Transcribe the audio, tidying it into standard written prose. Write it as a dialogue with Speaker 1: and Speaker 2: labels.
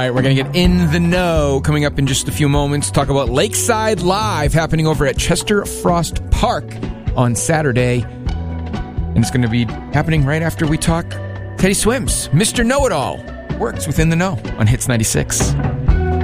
Speaker 1: All right, we're going to get in the know coming up in just a few moments. Talk about Lakeside Live happening over at Chester Frost Park on Saturday. And it's going to be happening right after we talk Teddy Swims. Mr. Know-It-All works within the know on Hits 96.